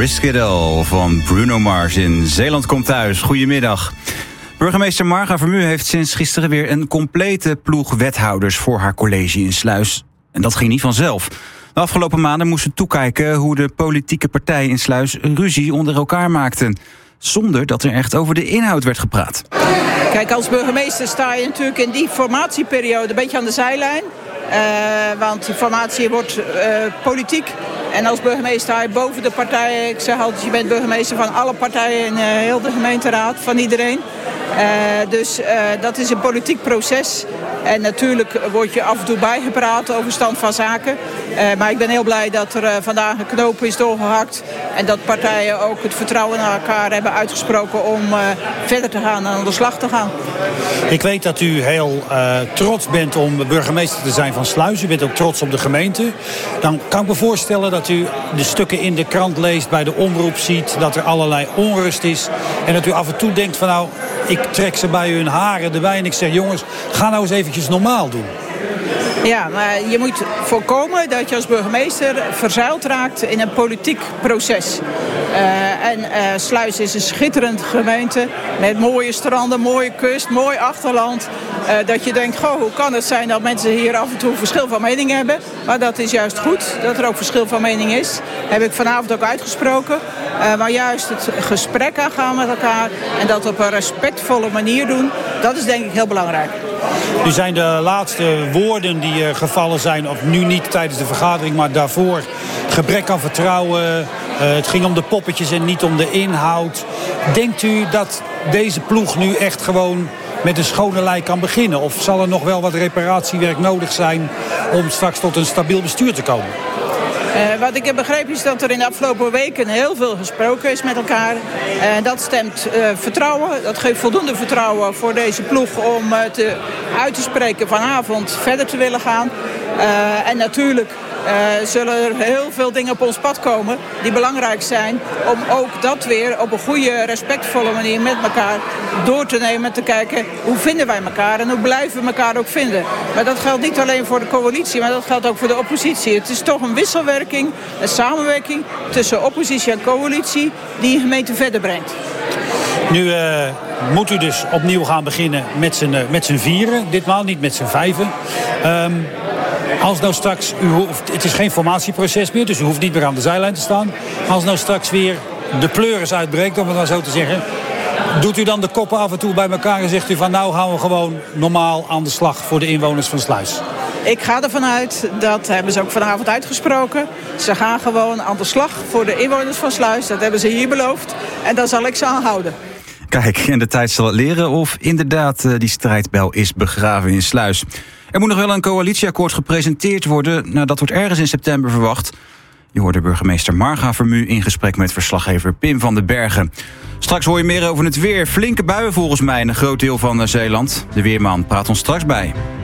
Risk It All van Bruno Mars in Zeeland komt thuis. Goedemiddag. Burgemeester Marga Vermeulen heeft sinds gisteren weer een complete ploeg wethouders voor haar college in Sluis. En dat ging niet vanzelf. De afgelopen maanden moesten ze toekijken hoe de politieke partijen in Sluis ruzie onder elkaar maakten. Zonder dat er echt over de inhoud werd gepraat. Kijk, als burgemeester sta je natuurlijk in die formatieperiode een beetje aan de zijlijn. Want die formatie wordt politiek. En als burgemeester sta je boven de partijen. Ik zeg altijd, je bent burgemeester van alle partijen in heel de gemeenteraad, van iedereen. Dus dat is een politiek proces. En natuurlijk word je af en toe bijgepraat over stand van zaken. Maar ik ben heel blij dat er vandaag een knoop is doorgehakt. En dat partijen ook het vertrouwen naar elkaar hebben uitgesproken om verder te gaan en aan de slag te gaan. Ik weet dat u heel trots bent om burgemeester te zijn van Sluis. U bent ook trots op de gemeente. Dan kan ik me voorstellen dat u de stukken in de krant leest, bij de omroep ziet, dat er allerlei onrust is. En dat u af en toe denkt van nou, ik trek ze bij hun haren erbij en ik zeg jongens, ga nou eens eventjes normaal doen. Ja, maar je moet voorkomen dat je als burgemeester verzeild raakt in een politiek proces. Sluis is een schitterend gemeente met mooie stranden, mooie kust, mooi achterland. Dat je denkt, goh, hoe kan het zijn dat mensen hier af en toe verschil van mening hebben. Maar dat is juist goed, dat er ook verschil van mening is. Heb ik vanavond ook uitgesproken. Maar juist het gesprek aangaan met elkaar en dat op een respectvolle manier doen, dat is denk ik heel belangrijk. Nu zijn de laatste woorden die gevallen zijn, of nu niet tijdens de vergadering, maar daarvoor, gebrek aan vertrouwen. Het ging om de poppetjes en niet om de inhoud. Denkt u dat deze ploeg nu echt gewoon met een schone lei kan beginnen? Of zal er nog wel wat reparatiewerk nodig zijn om straks tot een stabiel bestuur te komen? Wat ik heb begrepen is dat er in de afgelopen weken heel veel gesproken is met elkaar. Dat stemt vertrouwen. Dat geeft voldoende vertrouwen voor deze ploeg om uit te spreken vanavond verder te willen gaan. En natuurlijk zullen er heel veel dingen op ons pad komen die belangrijk zijn om ook dat weer op een goede, respectvolle manier met elkaar door te nemen en te kijken hoe vinden wij elkaar en hoe blijven we elkaar ook vinden. Maar dat geldt niet alleen voor de coalitie, maar dat geldt ook voor de oppositie. Het is toch een wisselwerking, een samenwerking tussen oppositie en coalitie die een gemeente verder brengt. Nu moet u dus opnieuw gaan beginnen met z'n vieren, ditmaal niet met z'n vijven. Als nou straks, het is geen formatieproces meer, dus u hoeft niet meer aan de zijlijn te staan. Als nou straks weer de pleuris uitbreekt, om het maar zo te zeggen, doet u dan de koppen af en toe bij elkaar en zegt u van nou gaan we gewoon normaal aan de slag voor de inwoners van Sluis? Ik ga ervan uit, dat hebben ze ook vanavond uitgesproken. Ze gaan gewoon aan de slag voor de inwoners van Sluis. Dat hebben ze hier beloofd en daar zal ik ze aan houden. Kijk, en de tijd zal het leren of inderdaad die strijdbel is begraven in Sluis. Er moet nog wel een coalitieakkoord gepresenteerd worden. Nou, dat wordt ergens in september verwacht. Je hoorde burgemeester Marga Vermeulen in gesprek met verslaggever Pim van den Bergen. Straks hoor je meer over het weer. Flinke buien volgens mij in een groot deel van Zeeland. De weerman praat ons straks bij.